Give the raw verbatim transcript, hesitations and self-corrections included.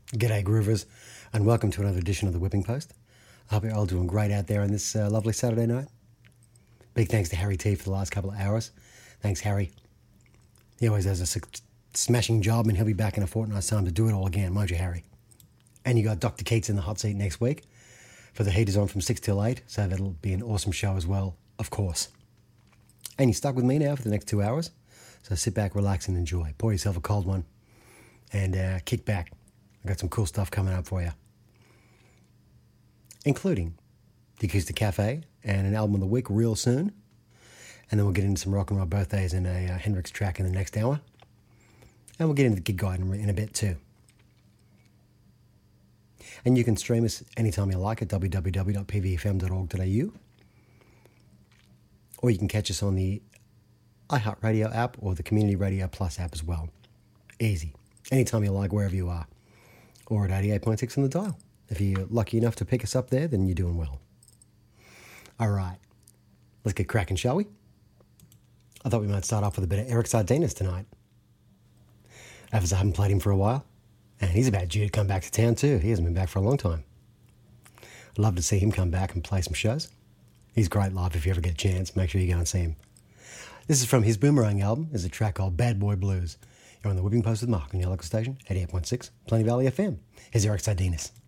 G'day Groovers, and welcome to another edition of the Whipping Post. I hope you're all doing great out there on this uh, lovely Saturday night. Big thanks to Harry T for the last couple of hours. Thanks, Harry. He always does a su- smashing job, and he'll be back in a fortnight's time to do it all again, mind you, Harry. And you got Doctor Keats in the hot seat next week for the heaters on from six till eight, so that'll be an awesome show as well, of course. And you're stuck with me now for the next two hours, so sit back, relax, and enjoy. Pour yourself a cold one and uh, kick back. I've got some cool stuff coming up for you, including the Acoustic Cafe and an album of the week real soon. And then we'll get into some rock and roll birthdays and a uh, Hendrix track in the next hour. And we'll get into the gig guide in, in a bit too. And you can stream us anytime you like at w w w dot p v f m dot org dot a u. Or you can catch us on the iHeartRadio app or the Community Radio Plus app as well. Easy. Anytime you like, wherever you are. Or at eighty-eight point six on the dial. If you're lucky enough to pick us up there, then you're doing well. All right. Let's get cracking, shall we? I thought we might start off with a bit of Eric Sardinas tonight. As I haven't played him for a while. And he's about due to come back to town too. He hasn't been back for a long time. I'd love to see him come back and play some shows. He's great live if you ever get a chance. Make sure you go and see him. This is from his Boomerang album. There's a track called Bad Boy Blues. You're on the Whipping Post with Mark on your local station, eighty-eight point six, Plenty Valley F M. Here's Eric Sardinas.